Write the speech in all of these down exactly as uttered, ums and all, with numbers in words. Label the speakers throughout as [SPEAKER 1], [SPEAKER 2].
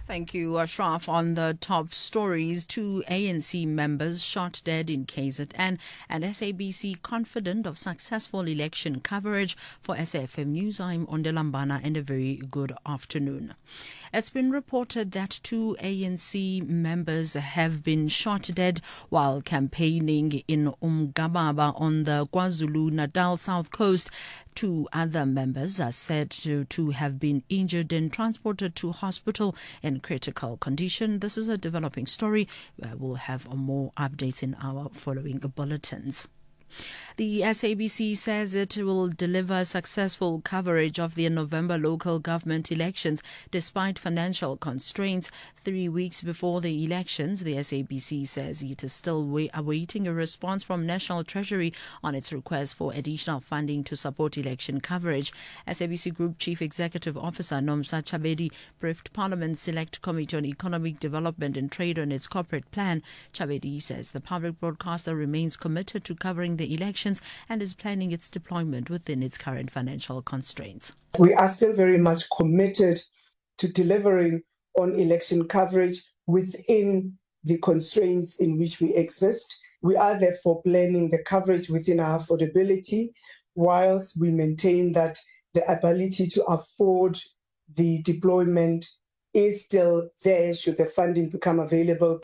[SPEAKER 1] Thank you, Ashraf. On the top stories, two A N C members shot dead in K Z N, and S A B C confident of successful election coverage. For S A F M News, I'm Ondelambana, and a very good afternoon. It's been reported that two A N C members have been shot dead while campaigning in Umgababa on the KwaZulu-Natal South Coast. Two other members are said to, to have been injured and transported to hospital in critical condition. This is a developing story. We'll have more updates in our following bulletins. The S A B C says it will deliver successful coverage of the November local government elections despite financial constraints. Three weeks before the elections, the S A B C says it is still wait- awaiting a response from National Treasury on its request for additional funding to support election coverage. S A B C Group Chief Executive Officer Nomsa Chabedi briefed Parliament's Select Committee on Economic Development and Trade on its corporate plan. Chabedi says the public broadcaster remains committed to covering the elections and is planning its deployment within its current financial constraints.
[SPEAKER 2] We are still very much committed to delivering on election coverage within the constraints in which we exist. We are therefore planning the coverage within our affordability, whilst we maintain that the ability to afford the deployment is still there should the funding become available.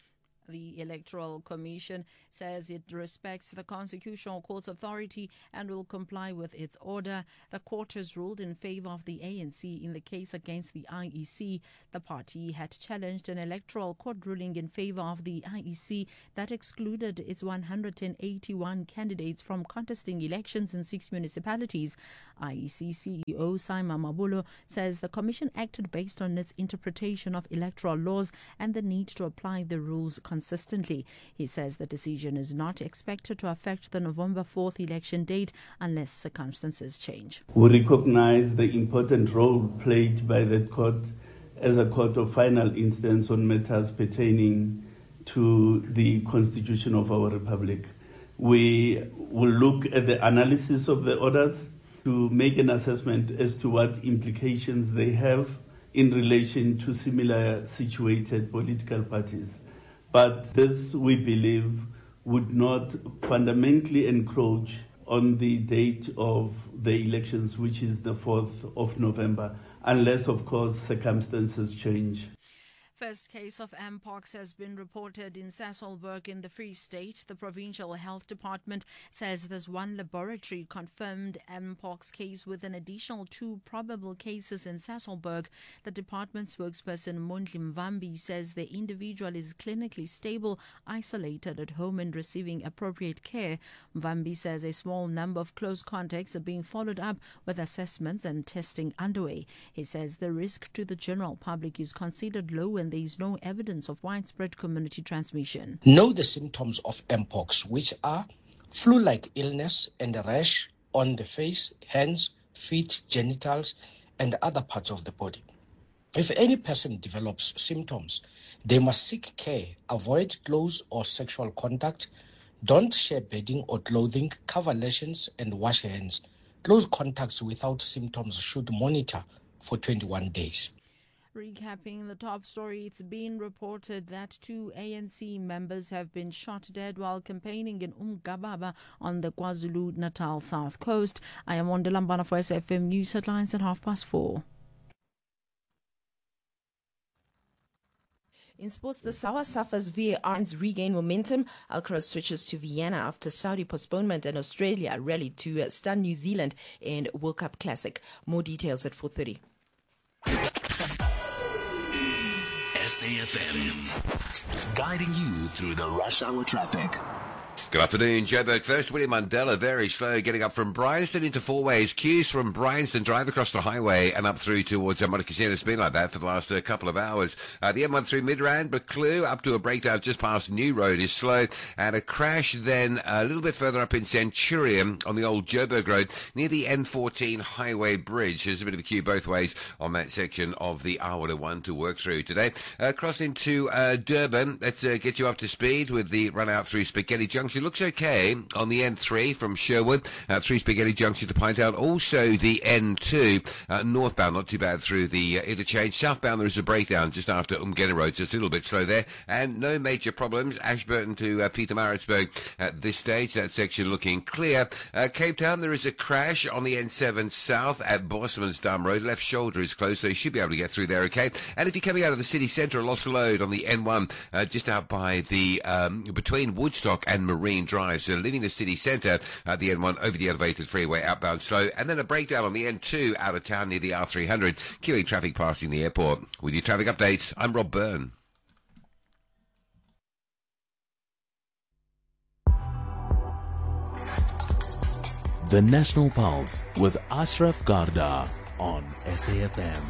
[SPEAKER 1] The Electoral Commission says it respects the Constitutional Court's authority and will comply with its order. The court has ruled in favor of the A N C in the case against the I E C. The party had challenged an electoral court ruling in favor of the I E C that excluded its one hundred eighty-one candidates from contesting elections in six municipalities. I E C C E O Simon Mabulo says the commission acted based on its interpretation of electoral laws and the need to apply the rules consistently. He says the decision is not expected to affect the November fourth election date unless circumstances change.
[SPEAKER 3] We recognize the important role played by that court as a court of final instance on matters pertaining to the constitution of our republic. We will look at the analysis of the orders to make an assessment as to what implications they have in relation to similar situated political parties. But this, we believe, would not fundamentally encroach on the date of the elections, which is the fourth of November, unless, of course, circumstances change.
[SPEAKER 1] First case of Mpox has been reported in Sasolburg in the Free State. The Provincial Health Department says there's one laboratory confirmed Mpox case with an additional two probable cases in Sasolburg. The department spokesperson Mondli Mvambi says the individual is clinically stable, isolated at home and receiving appropriate care. Mvambi says a small number of close contacts are being followed up with assessments and testing underway. He says the risk to the general public is considered low and there is no evidence of widespread community transmission.
[SPEAKER 4] Know the symptoms of Mpox, which are flu-like illness and a rash on the face, hands, feet, genitals, and other parts of the body. If any person develops symptoms, they must seek care, avoid close or sexual contact, don't share bedding or clothing, cover lesions, and wash hands. Close contacts without symptoms should monitor for twenty-one days.
[SPEAKER 1] Recapping the top story, it's been reported that two A N C members have been shot dead while campaigning in Umgababa on the KwaZulu-Natal South Coast. I am Ondelambana for S A F M News Headlines at half past four.
[SPEAKER 5] In sports, the Sawa suffers V A R and regain momentum. Alcaraz switches to Vienna after Saudi postponement, and Australia rallied to uh, stun New Zealand in World Cup Classic. More details at four thirty.
[SPEAKER 6] S A F M, guiding you through the rush hour traffic.
[SPEAKER 7] Good afternoon, Joburg first. William Mandela, very slow getting up from Bryanston into Four Ways. Queues from Bryanston drive across the highway and up through towards uh, Montecasino. It's been like that for the last uh, couple of hours. Uh, the M one through Midrand, Buccleuch up to a breakdown just past New Road is slow. And a crash then a little bit further up in Centurion on the old Joburg Road near the N fourteen Highway Bridge. There's a bit of a queue both ways on that section of the R one oh one to work through today. Uh, crossing to uh, Durban, let's uh, get you up to speed with the run out through Spaghetti Junction. Junction looks okay on the N three from Sherwood uh, through Spaghetti Junction to Pinetown. Also the N two uh, northbound, not too bad through the uh, interchange. Southbound there is a breakdown just after Umgeni Road, just a little bit slow there. And no major problems. Ashburton to uh, Pietermaritzburg at this stage. That section looking clear. Uh, Cape Town, there is a crash on the N seven south at Bosmansdam Road. Left shoulder is closed, so you should be able to get through there okay. And if you're coming out of the city centre, a lot of load on the N one uh, just out by the um, between Woodstock and Marine Drive. So leaving the city centre at the N one over the elevated freeway outbound slow. And then a breakdown on the N two out of town near the R three hundred. Queuing traffic passing the airport. With your traffic updates, I'm Rob Byrne.
[SPEAKER 6] The National Pulse with Ashraf Garda on S A F M.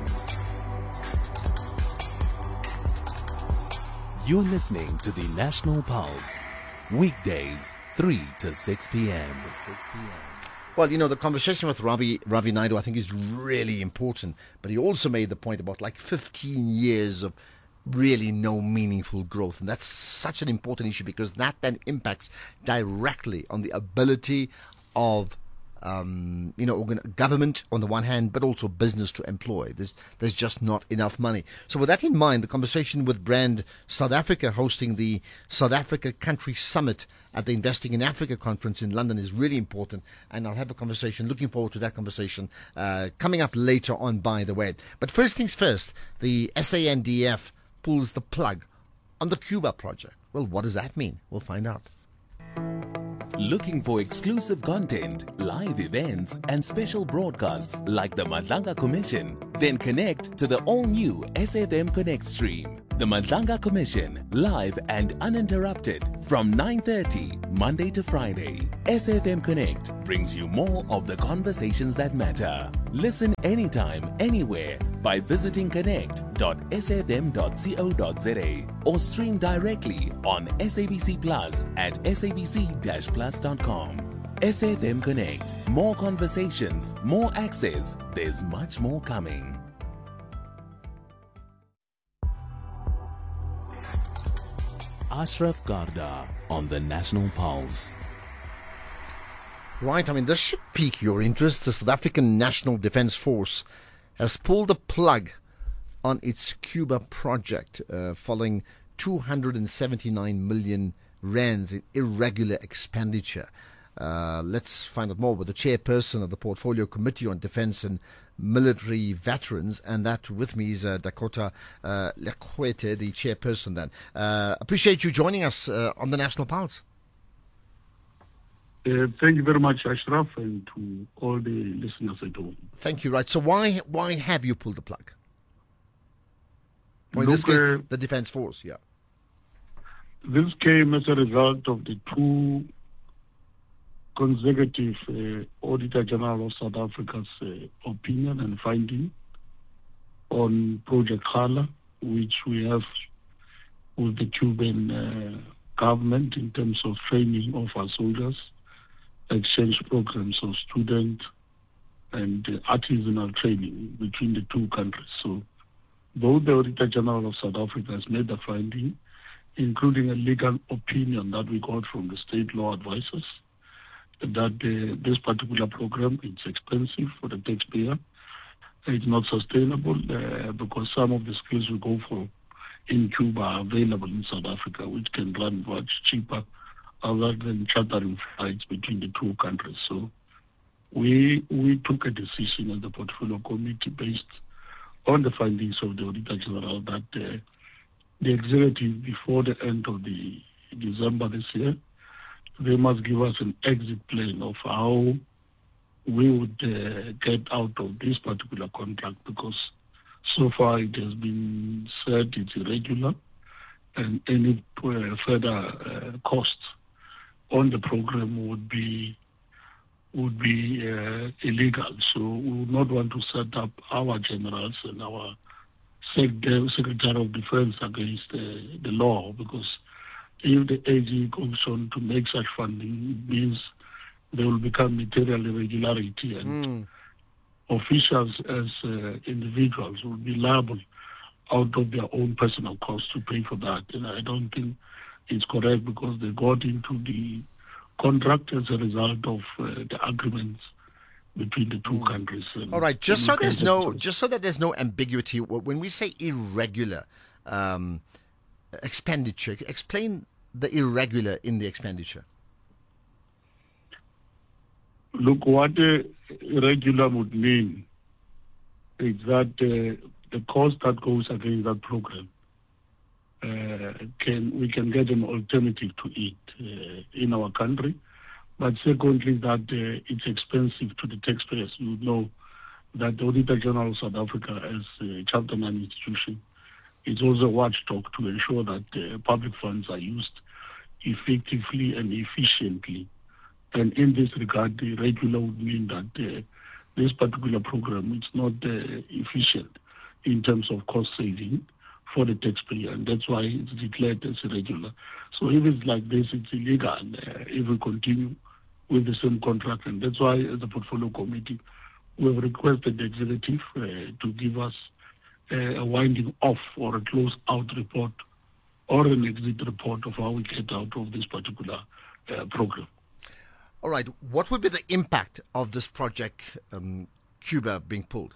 [SPEAKER 6] You're listening to the National Pulse, weekdays three to six p.m.
[SPEAKER 8] Well, you know, the conversation with Ravi, Ravi Naidu, I think, is really important. But he also made the point about like fifteen years of really no meaningful growth. And that's such an important issue because that then impacts directly on the ability of Um, you know, organ- government on the one hand, but also business to employ. There's, there's just not enough money. So with that in mind, the conversation with Brand South Africa hosting the South Africa Country Summit at the Investing in Africa conference in London is really important. And I'll have a conversation, looking forward to that conversation, uh, coming up later on, by the way. But first things first, the S A N D F pulls the plug on the Cuba project. Well, what does that mean? We'll find out.
[SPEAKER 6] Looking for exclusive content, live events, and special broadcasts like the Madlanga Commission? Then connect to the all-new S A F M Connect stream. The Madlanga Commission, live and uninterrupted from nine thirty, Monday to Friday. S A F M Connect brings you more of the conversations that matter. Listen anytime, anywhere by visiting connect dot s a f m dot co dot z a or stream directly on S A B C Plus at s a b c dash plus dot com. S A F M Connect. More conversations, more access. There's much more coming. Ashraf Garda on the National Pulse.
[SPEAKER 8] Right, I mean, this should pique your interest. The South African National Defence Force has pulled the plug on its Cuba project uh, following two hundred seventy-nine million rands in irregular expenditure. Uh, let's find out more with the chairperson of the Portfolio Committee on Defence and Military Veterans, and that with me is uh, Dakota uh, Lekwete, the chairperson then. Uh, appreciate you joining us uh, on the National Pulse.
[SPEAKER 9] Uh, thank you very much, Ashraf, and to all the listeners at home.
[SPEAKER 8] Thank you. Right, so why why have you pulled the plug? Well, in
[SPEAKER 9] Look,
[SPEAKER 8] this case,
[SPEAKER 9] uh,
[SPEAKER 8] the Defence Force, yeah.
[SPEAKER 9] This came as a result of the two consecutive uh, Auditor General of South Africa's uh, opinion and finding on Project Hala, which we have with the Cuban uh, government in terms of training of our soldiers, exchange programs of student and uh, artisanal training between the two countries. So though the Auditor General of South Africa has made the finding, including a legal opinion that we got from the state law advisors, that uh, this particular program is expensive for the taxpayer. It's not sustainable uh, because some of the skills we go for in Cuba are available in South Africa, which can run much cheaper other than chartering flights between the two countries. So we we took a decision as the Portfolio Committee based on the findings of the Auditor General that uh, the executive, before the end of the December this year, they must give us an exit plan of how we would uh, get out of this particular contract, because so far it has been said it's irregular and any uh, further uh, costs on the program would be would be uh, illegal. So we would not want to set up our generals and our Secretary of Defense against uh, the law, because if the A G goes on to make such funding, it means there will become material irregularity, and mm. officials as uh, individuals will be liable out of their own personal costs to pay for that. And I don't think it's correct, because they got into the contract as a result of uh, the agreements between the two
[SPEAKER 8] mm.
[SPEAKER 9] countries. And,
[SPEAKER 8] All right, just so there's no, just so that there's no ambiguity, when we say irregular um, expenditure, explain the irregular in the expenditure.
[SPEAKER 9] Look, what uh, irregular would mean is that uh, the cost that goes against that program, uh, can we can get an alternative to it uh, in our country. But secondly, that uh, it's expensive to the taxpayers. You know that the Auditor General of South Africa, as a Chapter nine institution, is also a watchdog to ensure that uh, public funds are used effectively and efficiently. And in this regard, the regular would mean that uh, this particular program is not uh, efficient in terms of cost saving for the taxpayer, and that's why it's declared as irregular. So if it's like this, it's illegal uh, if we continue with the same contract, and that's why, as a portfolio committee, we have requested the executive uh, to give us uh, a winding off or a close-out report or an exit report of how we get out of this particular uh, program.
[SPEAKER 8] All right. What would be the impact of this project, um, Cuba, being pulled?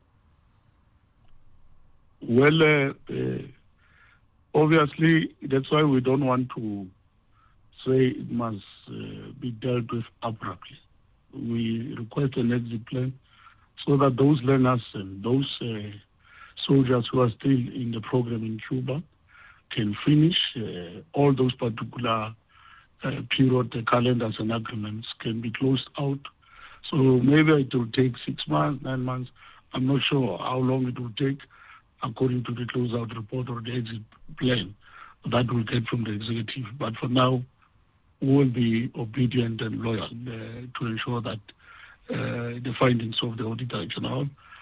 [SPEAKER 9] Well, uh, uh, obviously, that's why we don't want to say it must uh, be dealt with abruptly. We request an exit plan so that those learners and those uh, soldiers who are still in the program in Cuba can finish uh, all those particular Uh, period, the calendars and agreements can be closed out. So maybe it will take six months, nine months. I'm not sure how long it will take according to the close-out report or the exit plan that we'll get from the executive. But for now, we will be obedient and loyal uh, to ensure that uh, the findings of the Auditor General